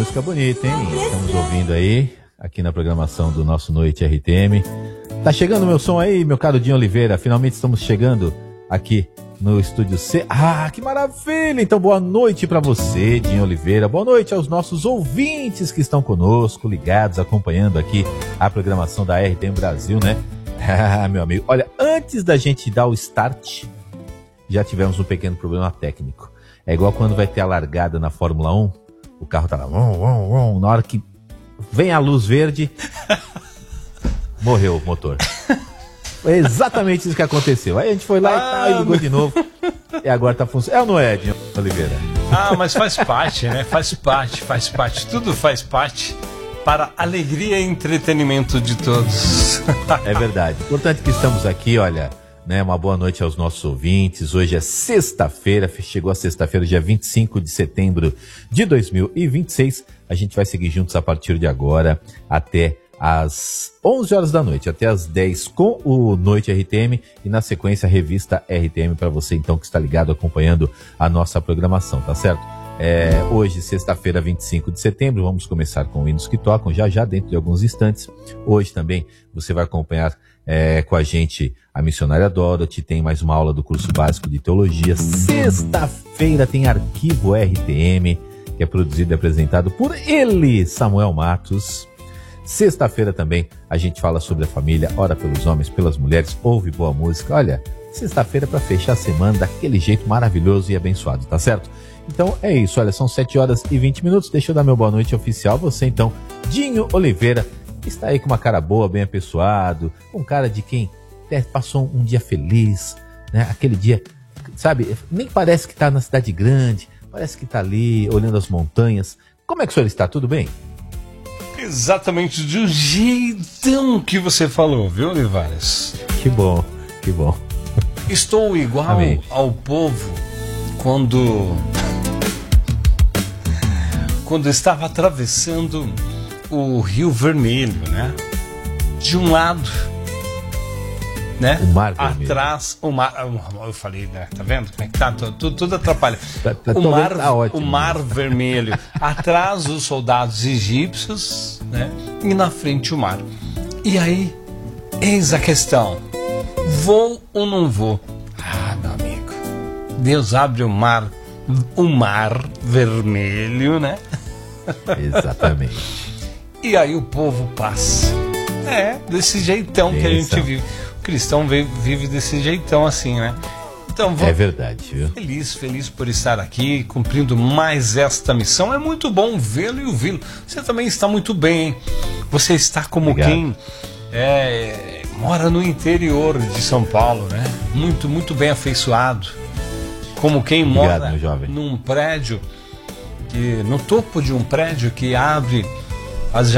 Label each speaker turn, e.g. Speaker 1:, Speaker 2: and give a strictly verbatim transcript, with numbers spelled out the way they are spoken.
Speaker 1: música bonita, hein? Estamos ouvindo aí, aqui na programação do nosso Noite R T M. Tá chegando o meu som aí, meu caro Dinho Oliveira. Finalmente estamos chegando aqui no Estúdio C. Ah, que maravilha! Então, boa noite pra você, Dinho Oliveira. Boa noite aos nossos ouvintes que estão conosco, ligados, acompanhando aqui a programação da R T M Brasil, né? Ah, meu amigo. Olha, antes da gente dar o start, já tivemos um pequeno problema técnico. É igual quando vai ter a largada na Fórmula um, o carro tá lá, vum, vum, vum, na hora que vem a luz verde, morreu o motor. Foi exatamente isso que aconteceu. Aí a gente foi lá ah, e tal, e ligou de novo. E agora tá funcionando. É ou não é, Dinho Oliveira?
Speaker 2: Ah, mas faz parte, né? Faz parte, faz parte. Tudo faz parte para a alegria e entretenimento de todos.
Speaker 1: É verdade. Importante que estamos aqui, olha, né? Uma boa noite aos nossos ouvintes. Hoje é sexta-feira, chegou a sexta-feira, dia vinte e cinco de setembro de dois mil e vinte e seis. A gente vai seguir juntos a partir de agora até às onze horas da noite, até às dez com o Noite R T M e na sequência a revista R T M para você então que está ligado acompanhando a nossa programação, tá certo? É, hoje, sexta-feira, vinte e cinco de setembro, vamos começar com hinos que tocam já já dentro de alguns instantes. Hoje também você vai acompanhar é, com a gente a missionária Dorothy, tem mais uma aula do curso básico de teologia. Sexta-feira tem Arquivo R T M, que é produzido e apresentado por ele, Samuel Matos. Sexta-feira também a gente fala sobre a família, ora pelos homens, pelas mulheres, ouve boa música. Olha, sexta-feira para fechar a semana daquele jeito maravilhoso e abençoado, tá certo? Então é isso, olha, são sete horas e vinte minutos, deixa eu dar meu boa noite oficial. Você então, Dinho Oliveira, está aí com uma cara boa, bem apessoado, com cara de quem até passou um dia feliz, né? Aquele dia, sabe, nem parece que está na cidade grande, parece que está ali olhando as montanhas. Como é que o senhor está? Tudo bem?
Speaker 2: Exatamente do jeitão que você falou, viu, Olivares?
Speaker 1: Que bom, que bom.
Speaker 2: Estou igual Amém. Ao povo quando quando estava atravessando o Rio Vermelho, né? De um lado, né?
Speaker 1: O mar vermelho.
Speaker 2: Atrás, o mar, eu falei, né? Tá vendo como é que tá? Tudo, tudo atrapalha.
Speaker 1: Tá, tá,
Speaker 2: o mar,
Speaker 1: tá ótimo,
Speaker 2: o mar vermelho. Atrás os soldados egípcios, né? E na frente o mar. E aí, eis a questão: vou ou não vou? Ah, meu amigo, Deus abre o mar, o mar vermelho, né?
Speaker 1: Exatamente.
Speaker 2: E aí o povo passa. É, desse jeitão Benção. Que a gente vive. O cristão vive desse jeitão assim, né? Então, vamos...
Speaker 1: É verdade, viu?
Speaker 2: Feliz, feliz por estar aqui, cumprindo mais esta missão. É muito bom vê-lo e ouvi-lo. Você também está muito bem, hein? Você está como Obrigado. Quem é, mora no interior de São Paulo, né? Muito, muito bem afeiçoado. Como quem
Speaker 1: Obrigado,
Speaker 2: mora
Speaker 1: meu jovem.
Speaker 2: num prédio, que, no topo de um prédio que abre